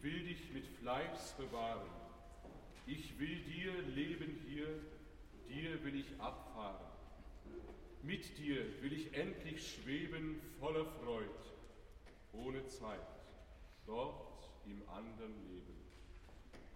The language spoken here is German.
will dich mit Fleiß bewahren. Ich will dir leben hier, dir will ich abfahren. Mit dir will ich endlich schweben voller Freud, ohne Zeit, dort im andern Leben.